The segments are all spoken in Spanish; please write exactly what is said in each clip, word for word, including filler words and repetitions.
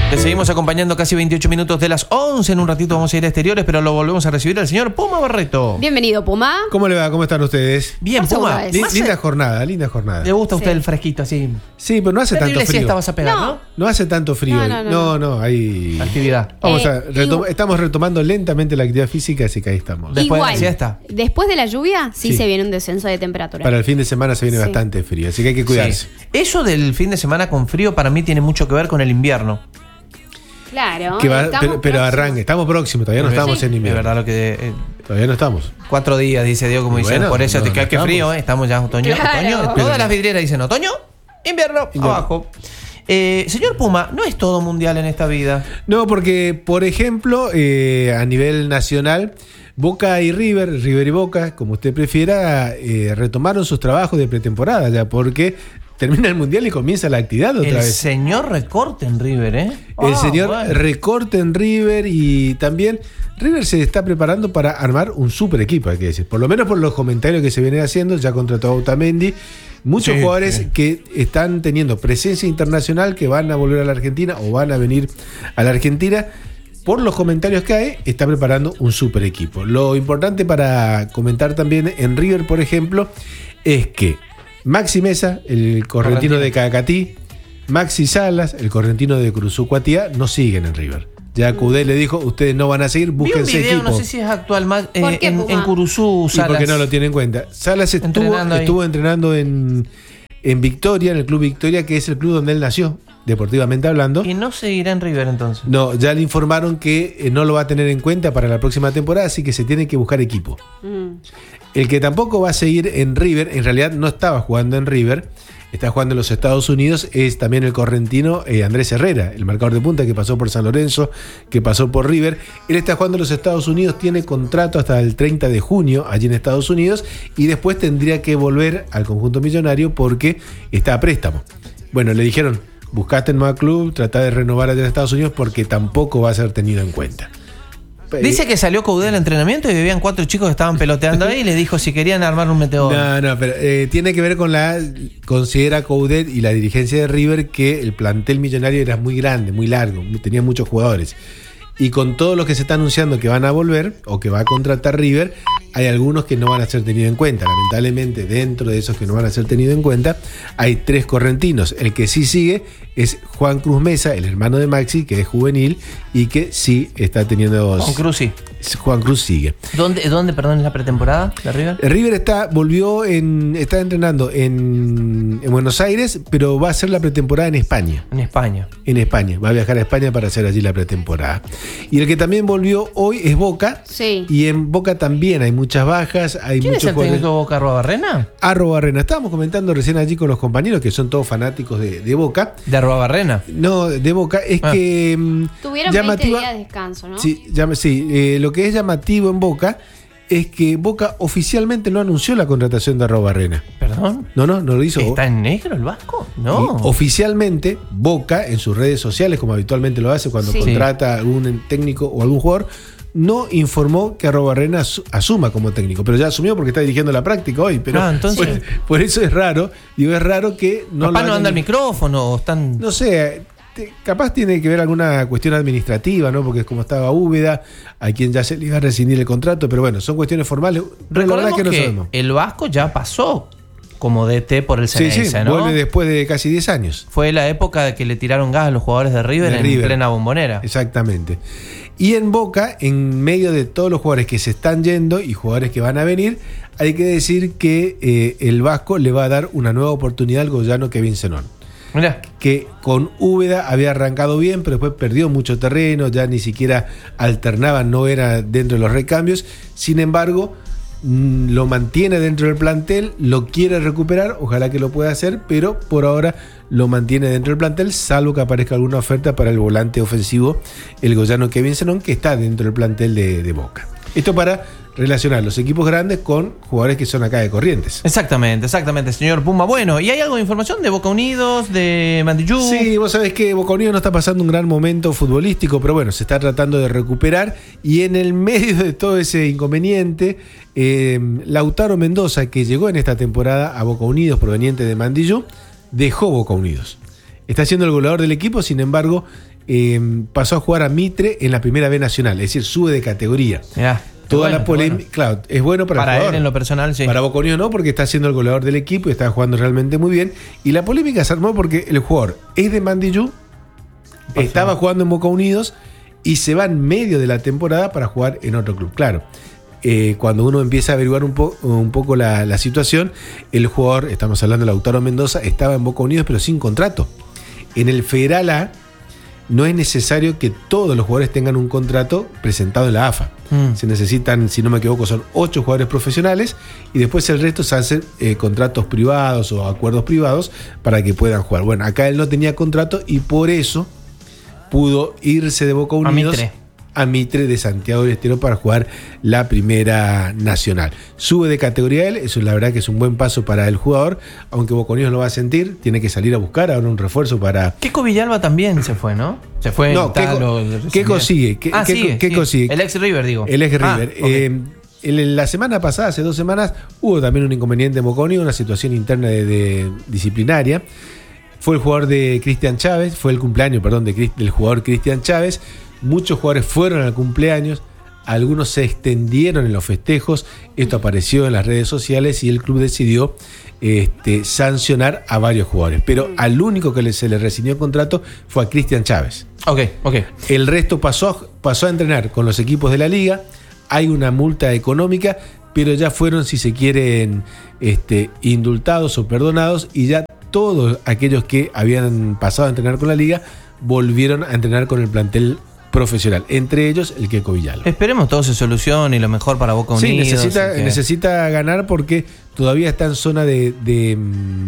Te seguimos acompañando casi veintiocho minutos de las once. En un ratito vamos a ir a exteriores, pero lo volvemos a recibir al señor Puma Barreto. Bienvenido, Puma. ¿Cómo le va? ¿Cómo están ustedes? Bien, Por Puma. segunda Li- vez. linda jornada, linda jornada. ¿Le gusta a usted Sí. el fresquito así? Sí, pero no hace Terrible tanto frío. siesta vas a pegar, ¿no? No. No hace tanto frío. No, hoy. no, no, no, no, hay... Actividad. Vamos Eh, a retom- y- Estamos retomando lentamente la actividad física, así que ahí estamos. Después de la Igual, siesta. después de la lluvia, sí, Sí. se viene un descenso de temperatura. Para el fin de semana se viene Sí. bastante frío, así que hay que cuidarse. Sí. Eso del fin de semana con frío para mí tiene mucho que ver con el invierno. Claro. Que va- estamos pero, pero próximos. arranque, estamos próximos, todavía no Sí. estamos en Es invierno. verdad lo que... eh, Todavía no estamos. cuatro días, dice Diego, como Y dicen. bueno, Por eso no, te no queda que estamos. frío, ¿eh? Estamos ya otoño. Claro. otoño. Pero- Todas las vidrieras dicen otoño, invierno, Invierno. abajo. Eh, señor Puma, no es todo mundial en esta vida. No, porque, por ejemplo, eh, a nivel nacional, Boca y River, River y Boca, como usted prefiera, eh, retomaron sus trabajos de pretemporada ya, porque termina el Mundial y comienza la actividad otra El vez. señor recorte en River, ¿eh? El Ah, señor bueno. recorte en River y también River se está preparando para armar un super equipo, hay que decir. Por lo menos por los comentarios que se vienen haciendo, ya contrató a Otamendi. Muchos Sí, jugadores sí. que están teniendo presencia internacional, que van a volver a la Argentina o van a venir a la Argentina. Por los comentarios que hay, está preparando un super equipo. Lo importante para comentar también en River, por ejemplo, es que Maxi Mesa, el correntino, Correntino. de Cacatí, Maxi Salas, el correntino de Cruzú-Cuatiá, no siguen en River. Ya Cudé le dijo, ustedes no van a seguir, Vi un búsquense video, equipo. no sé si es actual, más, eh, ¿Por qué, en, Puma? en Curuzú, Y Salas. porque no lo tiene en cuenta. Salas estuvo Entrenando ahí. estuvo entrenando en, en Victoria, en el Club Victoria, que es el club donde él nació, deportivamente hablando. Y no seguirá en River entonces. No, ya le informaron que eh, no lo va a tener en cuenta para la próxima temporada, así que se tiene que buscar equipo. Mm. El que tampoco va a seguir en River, en realidad no estaba jugando en River, está jugando en los Estados Unidos, es también el correntino eh, Andrés Herrera, el marcador de punta que pasó por San Lorenzo, que pasó por River. Él está jugando en los Estados Unidos, tiene contrato hasta el treinta de junio allí en Estados Unidos y después tendría que volver al conjunto millonario porque está a préstamo. Bueno, le dijeron, buscaste el nuevo club, trata de renovar allá en Estados Unidos porque tampoco va a ser tenido en cuenta. Dice que salió Coudé al entrenamiento y vivían cuatro chicos que estaban peloteando ahí y le dijo si querían armar un meteoro. No, no, pero eh, tiene que ver con la. Considera Coudet y la dirigencia de River que el plantel millonario era muy grande, muy largo, tenía muchos jugadores. Y con todos los que se está anunciando que van a volver o que va a contratar River, hay algunos que no van a ser tenidos en cuenta. Lamentablemente, dentro de esos que no van a ser tenidos en cuenta, hay tres correntinos. El que sí sigue es Juan Cruz Mesa, el hermano de Maxi, que es juvenil y que sí está teniendo. Con Cruz, sí. Juan Cruz sigue. ¿Dónde, ¿Dónde, perdón, es la pretemporada de River? River está, volvió en, está entrenando en, en Buenos Aires, pero va a hacer la pretemporada en España. En España. En España, va a viajar a España para hacer allí la pretemporada. Y el que también volvió hoy es Boca. Sí. Y en Boca también hay muchas bajas, hay ¿Quién es muchos el técnico de Boca, Arrobarrena? Arroba Barrena. Estábamos comentando recién allí con los compañeros que son todos fanáticos de, de Boca. De Arrobarrena. No, de Boca. Es Ah. que mm, Tuvieron llamativa- veinte días de descanso, ¿no? Sí, llama- sí eh, lo que es llamativo en Boca es que Boca oficialmente no anunció la contratación de Arroba Barrena. ¿Perdón? No, no, no lo hizo. ¿Está en negro el Vasco? No. Y oficialmente, Boca, en sus redes sociales, como habitualmente lo hace cuando Sí. contrata a algún técnico o algún jugador, no informó que Arrobarrena asu- asuma como técnico. Pero ya asumió porque está dirigiendo la práctica hoy. Pero Ah, entonces- por, por eso es raro. Digo, es raro que no Papá lo no hayan- anda el micrófono o están... No sé, te- capaz tiene que ver alguna cuestión administrativa, ¿no? Porque es como estaba Úbeda, a quien ya se le iba a rescindir el contrato. Pero bueno, son cuestiones formales. La verdad Recordemos es que no que sabemos. el Vasco ya pasó como D T por el Sí, Ceneice, sí, ¿no? vuelve después de casi diez años. Fue la época de que le tiraron gas a los jugadores de River De en River. plena bombonera. Exactamente. Y en Boca, en medio de todos los jugadores que se están yendo y jugadores que van a venir, hay que decir que eh, el Vasco le va a dar una nueva oportunidad al goyano Kevin Zenón. Mirá, Que con Úbeda había arrancado bien, pero después perdió mucho terreno, ya ni siquiera alternaba, no era dentro de los recambios. Sin embargo, mm, lo mantiene dentro del plantel, lo quiere recuperar, ojalá que lo pueda hacer, pero por ahora lo mantiene dentro del plantel, salvo que aparezca alguna oferta para el volante ofensivo, el goyano Kevin Zenón, que está dentro del plantel de, de Boca. Esto para relacionar los equipos grandes con jugadores que son acá de Corrientes. exactamente, exactamente, señor Puma. Bueno, ¿y hay algo de información de Boca Unidos, de Mandillú? Sí, vos sabés que Boca Unidos no está pasando un gran momento futbolístico, pero bueno, se está tratando de recuperar y en el medio de todo ese inconveniente, eh, Lautaro Mendoza, que llegó en esta temporada a Boca Unidos proveniente de Mandillú, dejó Boca Unidos. Está siendo el goleador del equipo, sin embargo, eh, pasó a jugar a Mitre en la primera B nacional, es decir, sube de categoría. Mirá, Toda bueno, la polémica, bueno. claro, es bueno para, Para el jugador. él en lo personal, sí. Para Boca Unidos no, porque está siendo el goleador del equipo y está jugando realmente muy bien. Y la polémica se armó porque el jugador es de Mandillú, estaba jugando en Boca Unidos y se va en medio de la temporada para jugar en otro club. Claro, eh, cuando uno empieza a averiguar un, po un poco la, la situación, el jugador, estamos hablando de Lautaro Mendoza, estaba en Boca Unidos pero sin contrato. En el Federal A no es necesario que todos los jugadores tengan un contrato presentado en la A F A. Mm. Se necesitan, si no me equivoco, son ocho jugadores profesionales y después el resto se hacen eh, contratos privados o acuerdos privados para que puedan jugar. Bueno, acá él no tenía contrato y por eso pudo irse de Boca Unidos a Mitre, a Mitre de Santiago del Estero para jugar la primera nacional. Sube de categoría él, eso la verdad que es un buen paso para el jugador, aunque Boca Unidos lo va a sentir, tiene que salir a buscar ahora un refuerzo para... Keco Villalba también se fue, ¿no? Se fue. No, ¿qué consigue? ¿Qué, ah, qué, sigue, ¿qué sigue. consigue? El ex River, digo. El ex ah, River. Okay. Eh, en la semana pasada, hace dos semanas, hubo también un inconveniente en Boca Unidos, una situación interna de, de disciplinaria. Fue el jugador de Cristian Chávez, fue el cumpleaños, perdón, de, del jugador Cristian Chávez. Muchos jugadores fueron al cumpleaños, algunos se extendieron en los festejos, esto apareció en las redes sociales y el club decidió este, sancionar a varios jugadores. Pero al único que le, se le rescindió el contrato fue a Cristian Chávez. Ok, ok. El resto pasó, pasó a entrenar con los equipos de la liga, hay una multa económica, pero ya fueron, si se quieren, este, indultados o perdonados y ya todos aquellos que habían pasado a entrenar con la liga volvieron a entrenar con el plantel profesional, entre ellos el Keco Villalba. Esperemos todo se solucione y lo mejor para Boca Unidos. Sí, necesita, que... necesita ganar porque todavía está en zona de, de,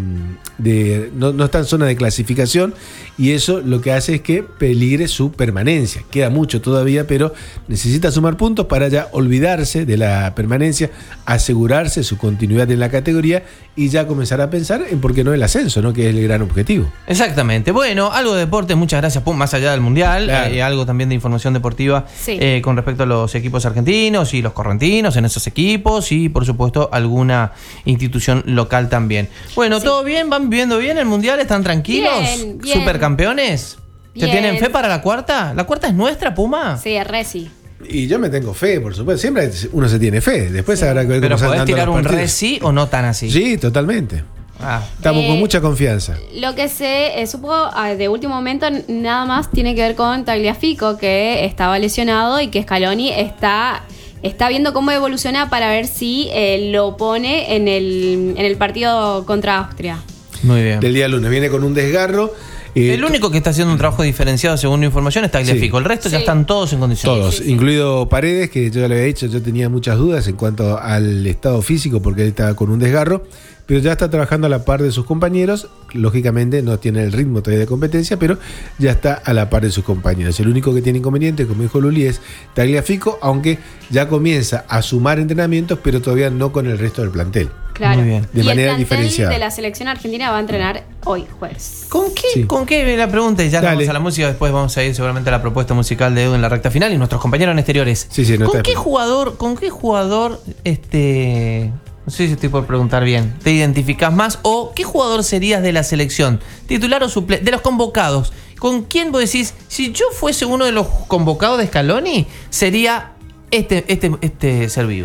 de no, no está en zona de clasificación y eso lo que hace es que peligre su permanencia. Queda mucho todavía, pero necesita sumar puntos para ya olvidarse de la permanencia, asegurarse su continuidad en la categoría y ya comenzar a pensar en por qué no el ascenso, ¿no? Que es el gran objetivo. Exactamente. Bueno, algo de deporte, muchas gracias, Pum, más allá del Mundial, claro. eh, algo también de información deportiva sí. eh, con respecto a los equipos argentinos y los correntinos en esos equipos y por supuesto alguna institución local también. Bueno, sí. ¿Todo bien? ¿Van viviendo bien el Mundial? ¿Están tranquilos? Bien, bien. ¿Supercampeones? ¿Se tienen fe para la cuarta? ¿La cuarta es nuestra, Puma? Sí, es reci. Y yo me tengo fe, por supuesto. Siempre uno se tiene fe. Después sí. habrá que ver cómo se van dando los partidos. ¿Pero podés tirar un reci o no tan así? Sí, totalmente. Ah. Estamos eh, con mucha confianza. Lo que sé, eh, supo eh, de último momento, nada más tiene que ver con Tagliafico, que estaba lesionado y que Scaloni está... Está viendo cómo evoluciona para ver si eh, lo pone en el, en el partido contra Austria. Muy bien. Del día lunes. Viene con un desgarro. Eh, el único que está haciendo un trabajo diferenciado según la información es Tagliafico. Sí. El resto sí. ya están todos en condiciones. Todos, sí, sí. incluido Paredes, que yo ya le había dicho, yo tenía muchas dudas en cuanto al estado físico porque él estaba con un desgarro. Pero ya está trabajando a la par de sus compañeros. Lógicamente no tiene el ritmo todavía de competencia, pero ya está a la par de sus compañeros. El único que tiene inconveniente, como dijo Luli, es Tagliafico, aunque ya comienza a sumar entrenamientos, pero todavía no con el resto del plantel. Claro. Muy bien. De y manera el diferenciada. De la selección argentina va a entrenar hoy, jueves. ¿Con qué? Sí. ¿Con qué? La pregunta, y ya Dale. vamos a la música, después vamos a ir seguramente a la propuesta musical de Edu en la recta final y nuestros compañeros en exteriores. Sí, sí, no ¿Con está qué bien. jugador, con qué jugador, este, no sé si estoy por preguntar bien, te identificás más o qué jugador serías de la selección, titular o suplente, de los convocados? ¿Con quién vos decís, si yo fuese uno de los convocados de Scaloni, sería este, este, este ser vivo?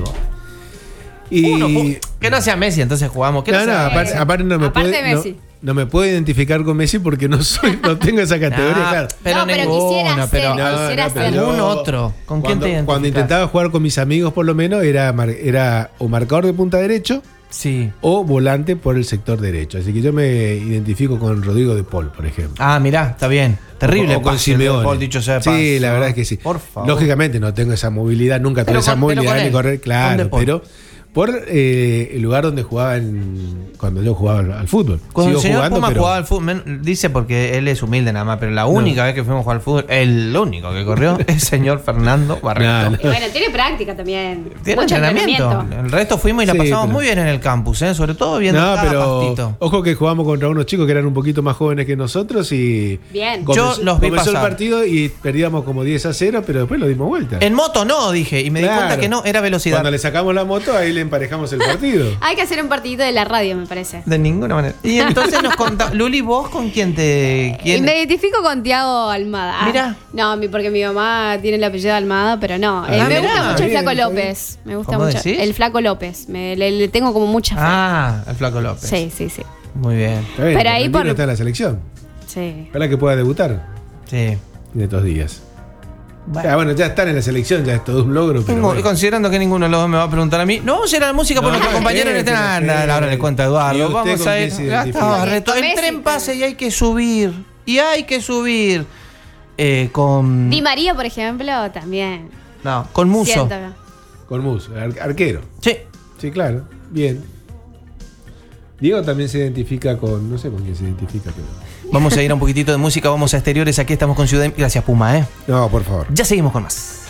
Y... Uno, que no sea Messi, entonces jugamos. Que no, no, sea no, aparte, aparte no me Aparte puede, de Messi. No, no me puedo identificar con Messi porque no soy, no tengo esa categoría, Nah, claro. pero No, pero ninguno, quisiera pero ser, No, quisiera no, pero ser. yo- algún otro. ¿Con quién Cuando, te identificás? cuando intentaba jugar con mis amigos, por lo menos, era, mar- era o marcador de punta derecho Sí. o volante por el sector derecho. Así que yo me identifico con Rodrigo de Paul, por ejemplo. Ah, mirá, está bien. Terrible O con pase, Simeone. Paul, dicho sea de Sí, paso. la verdad es que sí. Por favor. Lógicamente no tengo esa movilidad, nunca tuve Pero esa con- movilidad pero con ni él, correr, con claro, De Paul. pero por eh, el lugar donde jugaba en, cuando yo jugaba al, al fútbol. Cuando Sigo el señor jugando, Puma pero jugaba al fútbol, men- dice porque él es humilde nada más, pero la única vez que fuimos a jugar al fútbol, el único que corrió es el señor Fernando Barreto. No, no. Y bueno, tiene práctica también. Tiene Mucho entrenamiento. entrenamiento. El resto fuimos y la Sí, pasamos pero- muy bien en el campus, ¿eh? Sobre todo viendo No, cada pero pastito. ojo que jugamos contra unos chicos que eran un poquito más jóvenes que nosotros y Bien. comenzó, Yo los vi comenzó el pasar. partido y perdíamos como diez a cero, pero después lo dimos vuelta. En moto no, dije, y me di Claro. cuenta que no, era velocidad. Cuando le sacamos la moto, ahí le emparejamos el partido. Hay que hacer un partidito de la radio, me parece. De ninguna manera. Y entonces nos contamos. Luli, ¿vos con quién te. Y Quién? me identifico con Tiago Almada. Ah, Mirá. No, mi- porque mi mamá tiene el apellido de Almada, pero no. Eh, Ah, me mirá, gusta mucho el bien, Flaco está López. Me gusta ¿Cómo mucho. decís? El Flaco López. Me, le, le tengo como mucha fe. Ah, el Flaco López. Sí, sí, sí. Muy bien. Está bien, Pero ahí Argentino por- está en la selección. Sí. Ojalá que pueda debutar Sí. en estos días. Bueno. Ya, bueno, ya estar en la selección ya es todo un logro. Pero Tengo- bueno. Considerando que ninguno de los dos me va a preguntar a mí, no vamos a ir a la música por No, nuestro no, compañero en espere, este. espere, Anda, ahora le cuento a ¿Y Eduardo. usted Vamos con a quién ir. se Ya identifica? estaba reto- El Messi, tren pasa y hay que subir. Y hay que subir. Eh, con. Di María, por ejemplo, también. No, con Muso. Siento. Con Mus, ar- arquero. Sí. Sí, claro. Bien. Diego también se identifica con. No sé con quién se identifica, pero. Vamos a ir a un poquitito de música, vamos a exteriores. Aquí estamos con Ciudad. Gracias, Puma, ¿eh? No, por favor. Ya seguimos con más.